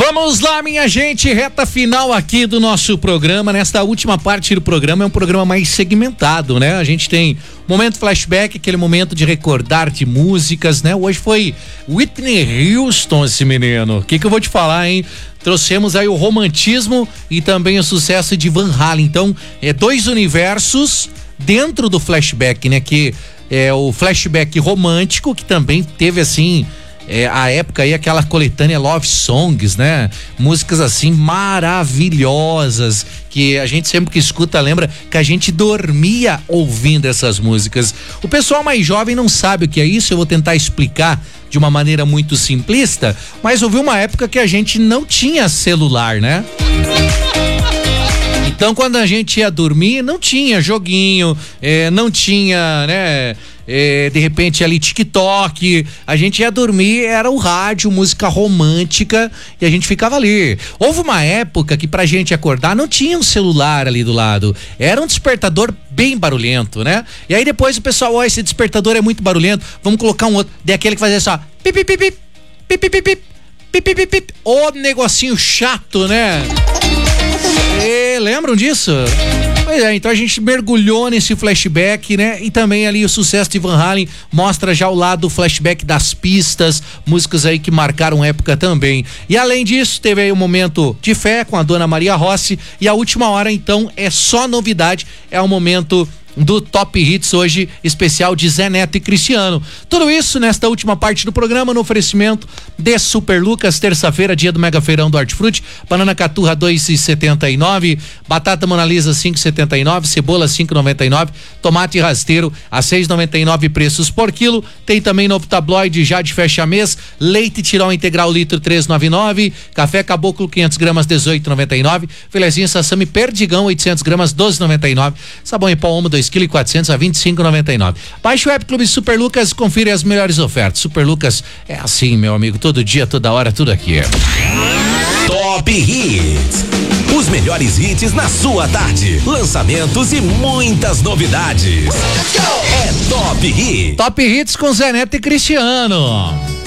Vamos lá, minha gente, reta final aqui do nosso programa. Nesta última parte do programa, é um programa mais segmentado, né? A gente tem momento flashback, aquele momento de recordar de músicas, né? Hoje foi Whitney Houston, esse menino. O que eu vou te falar, hein? Trouxemos aí o romantismo e também o sucesso de Van Halen. Então, dois universos dentro do flashback, né? Que é o flashback romântico, que também teve, assim, a época aí, aquela coletânea Love Songs, né? Músicas assim maravilhosas, que a gente sempre que escuta lembra que a gente dormia ouvindo essas músicas. O pessoal mais jovem não sabe o que é isso, eu vou tentar explicar de uma maneira muito simplista, mas houve uma época que a gente não tinha celular, né? Então, quando a gente ia dormir, não tinha joguinho, não tinha, né? De repente ali TikTok, a gente ia dormir, era o rádio, música romântica, e a gente ficava ali. Houve uma época que pra gente acordar não tinha um celular ali do lado, era um despertador bem barulhento, né? E aí depois o pessoal, ó, esse despertador é muito barulhento, vamos colocar um outro, daquele que fazia só pip, pip, pip, pip, pip, pip, pip, pip, pip, ô negocinho chato, né? Lembram disso? Pois é, então a gente mergulhou nesse flashback, né? E também ali o sucesso de Van Halen mostra já o lado flashback das pistas, músicas aí que marcaram época também. E além disso, teve aí um momento de fé com a Dona Maria Rossi, e a última hora então é só novidade, é o momento do Top Hits hoje, especial de Zé Neto e Cristiano. Tudo isso nesta última parte do programa no oferecimento de Super Lucas, terça-feira, dia do Mega Feirão do Hortifruti. Banana Caturra 2,79, batata Mona Lisa 5,79, cebola 5,99, tomate rasteiro a 6,99 preços por quilo. Tem também novo tabloide já de fecha mês, leite Tirol integral litro 3,99, café Caboclo 500 gramas 18,99, filezinho Sassami Perdigão 800 gramas 12,99, sabão em pó Omo 2,4 kg a 25,99. Baixe o app Clube Super Lucas, confira as melhores ofertas. Super Lucas é assim, meu amigo, todo dia, toda hora, tudo aqui. Top Hits. Os melhores hits na sua tarde. Lançamentos e muitas novidades. É Top Hits. Top Hits com Zé Neto e Cristiano.